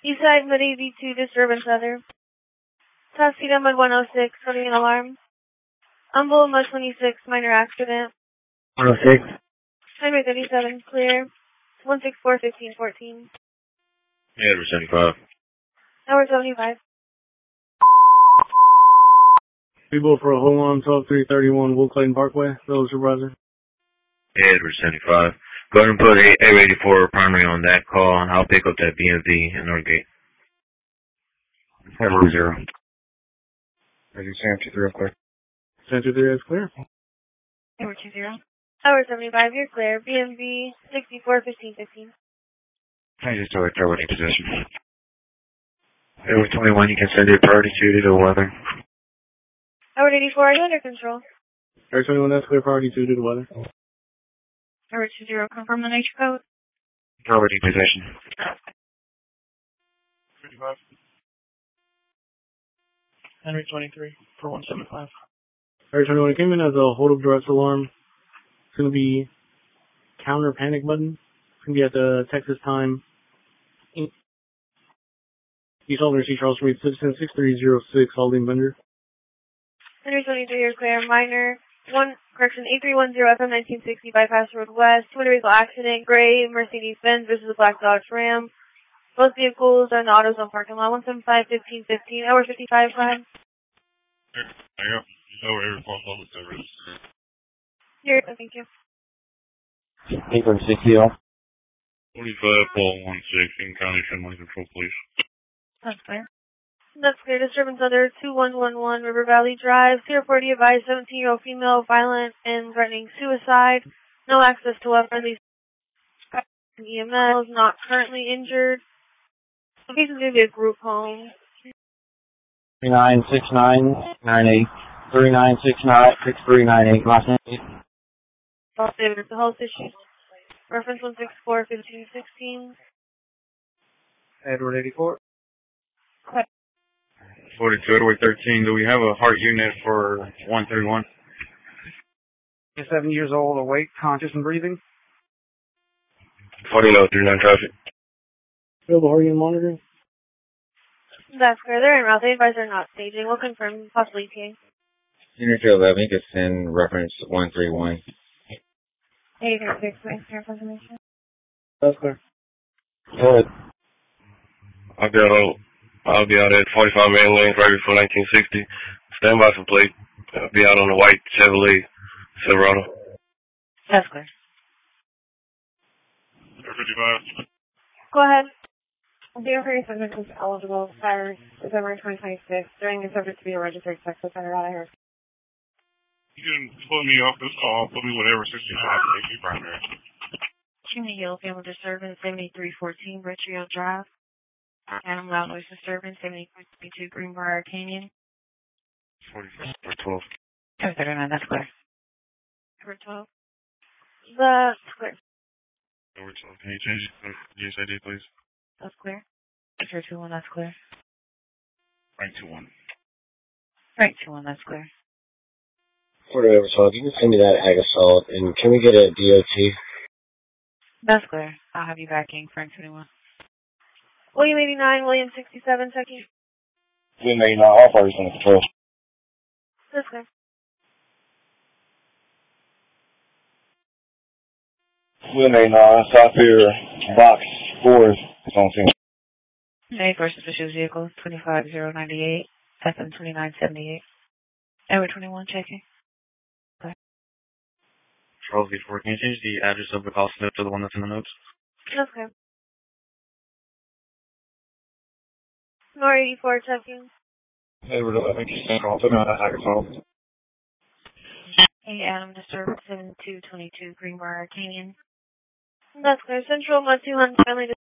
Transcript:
Eastside Mid AV2 disturbance other. Tasquita Mud 106, running an alarm. Humboldt Mud 26, minor accident. 106. Highway 37, clear. 164-1514. Yeah, Edward 75. Hour 75. People for a hold on 12331 Will Clayton Parkway, Village Supervisor. Yeah, Edward 75. Go ahead and put A84 primary on that call, and I'll pick up that BMV in Northgate. Edward 0. Ready, Sam 23 clear. Sam 23 is clear. Edward 20. Hour 75, you're clear. BMV 64-1515. I just tell Edward in position. Edward 21, you can send your priority to the weather. Edward 84, are you under control? Edward 21, that's clear. Priority 2 due to weather. Edward 20, confirm the nature code. Edward in position. 55. Henry 23 for 175. Edward 21, it came in as a hold of duress alarm. It's going to be counter panic button. It's going to be at the Texas time. East Alder C. Charles Reed, citizen 6306, Aldine Bender. Henry 23, you're clear. Minor. A310 FM 1960 bypass road west. Motor vehicle accident. Gray Mercedes-Benz versus a black Dodge Ram. Both vehicles are in the AutoZone parking lot. 175-1515. Hour 55, go ahead. Yeah. Over every public service. Here, thank you. Paper 60 off. 45-16 in County Assembly Control, please. That's clear. That's clear. Disturbance under 2111 River Valley Drive. Sierra 40 advised 17-year-old female, violent and threatening suicide. No access to weapons. EMS, not currently injured. The case is going to be a group home. 396998. 39696398. Last name. I'll save it. The health issues. Reference 164-1516. Edward 84. 42, Edward 13. Do we have a heart unit for 131? 7 years old, awake, conscious and breathing. 40-39 traffic. Fill the heart unit monitoring. That's clear. They're en route. They advise they're not staging. We'll confirm possibly ETA. Unit 11, you can send reference 131. 836, thanks for your confirmation. That's clear. Good. I'll be out at 45 man lane, ready for 1960. Stand by for plate. I'll be out on the white Chevrolet Silverado. That's clear. 55. Go ahead. The operating segment is eligible for December 2026 during the subject to be a registered sex offender out of here. You can pull me off this call, put me whatever 65 take you primary. Chimney Hill Family Disturbance 7314 Richfield Drive. Animal Loud Noise Disturbance 7322 Greenbrier Canyon. 44 12. 39, that's clear. Number 12. That's clear. Number 12. Can you change the USID, please? That's clear. Sure, 21, that's clear. Rank 2-1. Right, 21, that's clear. Whatever, so if you can send me that ag assault, and can we get a DOT? That's clear. I'll have you backing, Frank 21. William 89, William 67, checking. William 89, all parties under control. That's clear. William 89, South Pier, box 4 is on scene. A versus issues vehicle 25098, FM 2978. Edward 21, checking. Charles V4, can you change the address of the call slip to the one that's in the notes? That's clear. Nor 84, checking. Edward 11, can you send call? Put me on that ag assault. Hey, Adam, Disturbance 7222 Greenbrier Canyon. That's clear. Central Mud 200, finally